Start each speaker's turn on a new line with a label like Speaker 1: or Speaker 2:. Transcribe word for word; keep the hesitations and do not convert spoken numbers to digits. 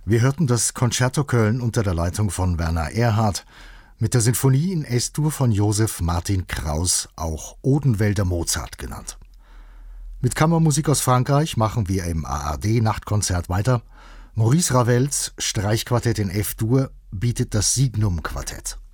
Speaker 1: Wir hörten das Concerto Köln unter der Leitung von Werner Erhardt mit der Sinfonie in Es-Dur von Josef Martin Kraus, auch Odenwälder Mozart genannt. Mit Kammermusik aus Frankreich machen wir im A R D-Nachtkonzert weiter. Maurice Ravels Streichquartett in F-Dur bietet das Signum-Quartett.